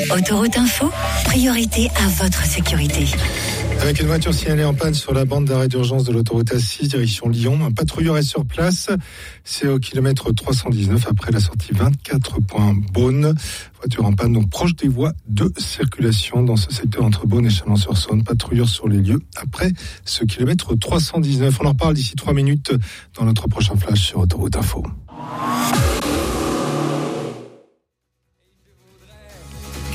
Autoroute Info, priorité à votre sécurité. Avec une voiture signalée en panne sur la bande d'arrêt d'urgence de l'autoroute A6, direction Lyon. Un patrouilleur est sur place. C'est au kilomètre 319 après la sortie 24 points Beaune. Voiture en panne donc proche des voies de circulation dans ce secteur entre Beaune et Chalon-sur-Saône. Patrouilleur sur les lieux après ce kilomètre 319. On en reparle d'ici 3 minutes dans notre prochain flash sur Autoroute Info.